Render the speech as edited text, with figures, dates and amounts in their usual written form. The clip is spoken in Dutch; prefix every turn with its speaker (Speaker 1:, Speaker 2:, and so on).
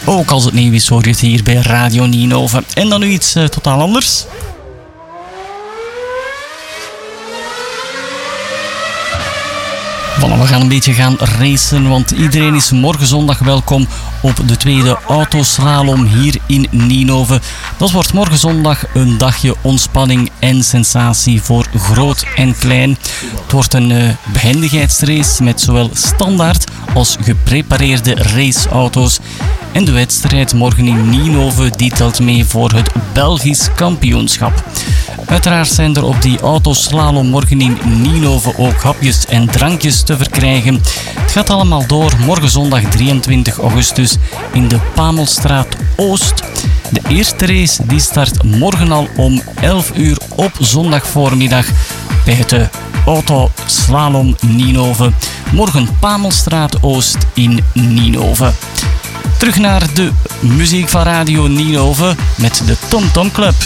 Speaker 1: Ook als het nieuw is hoor je het hier bij Radio Ninove. En dan nu iets totaal anders. Voilà, we gaan een beetje gaan racen, want iedereen is morgen zondag welkom op de tweede autoslalom hier in Ninove. Dat wordt morgen zondag een dagje ontspanning en sensatie voor groot en klein. Het wordt een behendigheidsrace met zowel standaard als geprepareerde raceauto's. En de wedstrijd morgen in Ninove die telt mee voor het Belgisch kampioenschap. Uiteraard zijn er op die autoslalom morgen in Ninove ook hapjes en drankjes te verkrijgen. Het gaat allemaal door morgen zondag 23 augustus in de Pamelstraat Oost. De eerste race die start morgen al om 11 uur op zondagvoormiddag bij het autoslalom Ninove. Morgen Pamelstraat Oost in Ninove. Terug naar de muziek van Radio Ninove met de Tom Tom Club.